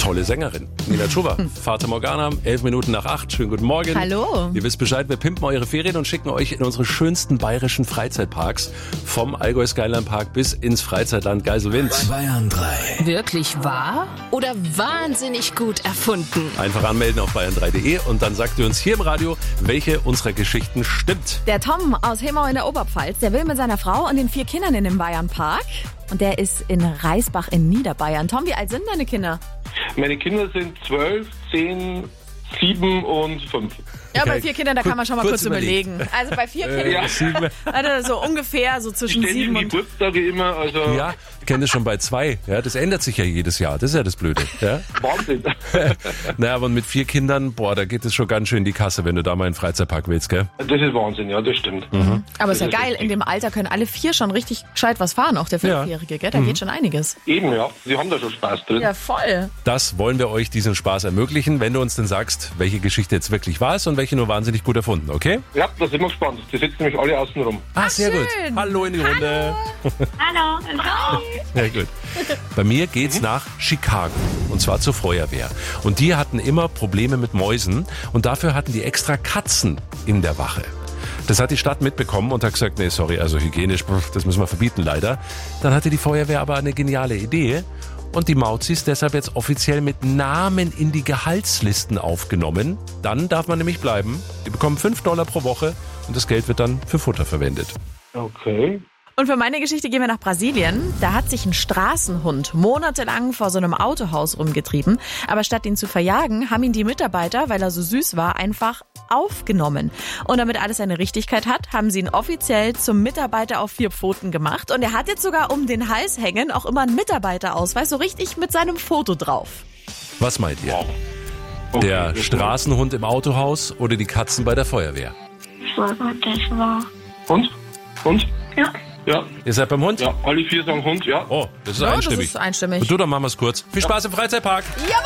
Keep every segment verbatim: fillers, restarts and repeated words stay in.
tolle Sängerin. Nina Chuba, Fata Morgana, elf Minuten nach acht. Schönen guten Morgen. Hallo. Ihr wisst Bescheid, wir pimpen eure Ferien und schicken euch in unsere schönsten bayerischen Freizeitparks. Vom Allgäu Skyline Park bis ins Freizeitland Geiselwind. Bayern drei. Wirklich wahr oder wahnsinnig gut erfunden? Einfach anmelden auf bayern drei punkt de und dann sagt ihr uns hier im Radio, welche unserer Geschichten stimmt. Der Tom aus Hemau in der Oberpfalz, der will mit seiner Frau und den vier Kindern in den Bayernpark. Und der ist in Reisbach in Niederbayern. Tom, wie alt sind deine Kinder? Meine Kinder sind zwölf, zehn, sieben und fünf. Ja, bei Okay, vier Kindern, da kann man schon mal kurz kurz überlegen. Also bei vier Kindern, Ja. also so ungefähr so zwischen Ständig sieben die und... Geburtstage immer, also Ja, ich kenne das schon bei zwei. Ja, das ändert sich ja jedes Jahr. Das ist ja das Blöde. Ja? Wahnsinn. Naja, aber mit vier Kindern, boah, da geht es schon ganz schön in die Kasse, wenn du da mal in den Freizeitpark willst, gell? Das ist Wahnsinn, ja, das stimmt. Aber ist ja Das ist geil, in dem Alter können alle vier schon richtig gescheit was fahren, auch der Ja. Fünfjährige, gell? Da geht schon einiges. Eben, ja. Sie haben da schon Spaß drin. Ja, voll. Das wollen wir euch diesen Spaß ermöglichen, wenn du uns denn sagst, welche Geschichte jetzt wirklich wahr ist und welche nur wahnsinnig gut erfunden, okay? Ja, da sind wir gespannt. Die sitzen nämlich alle außen rum. Ah, sehr schön. gut. Hallo in die Runde. Hallo. Hallo. Sehr gut. Bei mir geht's nach Chicago und zwar zur Feuerwehr. Und die hatten immer Probleme mit Mäusen und dafür hatten die extra Katzen in der Wache. Das hat die Stadt mitbekommen und hat gesagt, nee, sorry, also hygienisch, das müssen wir verbieten leider. Dann hatte die Feuerwehr aber eine geniale Idee und die Mauzis deshalb jetzt offiziell mit Namen in die Gehaltslisten aufgenommen. Dann darf man nämlich bleiben. Die bekommen fünf Dollar pro Woche und das Geld wird dann für Futter verwendet. Okay. Und für meine Geschichte gehen wir nach Brasilien. Da hat sich ein Straßenhund monatelang vor so einem Autohaus rumgetrieben. Aber statt ihn zu verjagen, haben ihn die Mitarbeiter, weil er so süß war, einfach aufgenommen. Und damit alles seine Richtigkeit hat, haben sie ihn offiziell zum Mitarbeiter auf vier Pfoten gemacht. Und er hat jetzt sogar um den Hals hängen auch immer einen Mitarbeiterausweis, so richtig mit seinem Foto drauf. Was meint ihr? Okay, Der das Straßenhund im Autohaus oder die Katzen bei der Feuerwehr? Das war gut, das war. Hund? Hund? Ja. Ja. Ihr seid beim Hund? Ja, alle vier sagen Hund, ja. Oh, das ist Ja, das einstimmig. ist einstimmig. Und du, dann machen wir es kurz. Viel Spaß im Freizeitpark.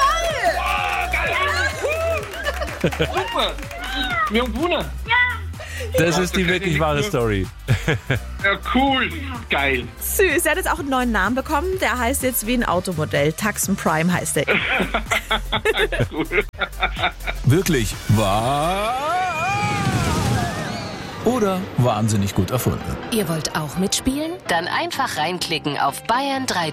Super. Wir haben gewonnen. Das ist die wirklich wahre Story. Ja, cool. Geil. Süß, er hat jetzt auch einen neuen Namen bekommen. Der heißt jetzt wie ein Automodell. Taxen Prime heißt er. Cool. Wirklich wahr oder wahnsinnig gut erfunden. Ihr wollt auch mitspielen? Dann einfach reinklicken auf bayern drei